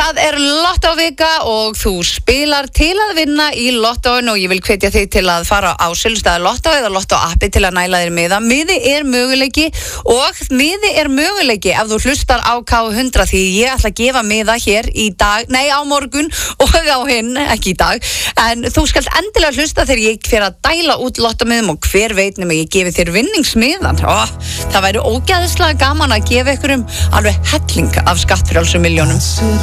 Það Lottóvika og þú spilar til að vinna í Lottóinu og ég vil hvetja þig til að fara á Silvstaði Lottó eða Lottó appi til að næla þér miða. Miði er möguleiki ef þú hlustar á K100 því ég ætla að gefa miða hér í dag, á morgun og á hinn, ekki í dag. En þú skalt endilega hlusta þegar ég fer að dæla út lottómiðum og hver veit nema ég gefi þér vinningsmiðan. Það væri ógeðslega gaman að gefa ykkur alveg helling af skattfrjálsum milljónum.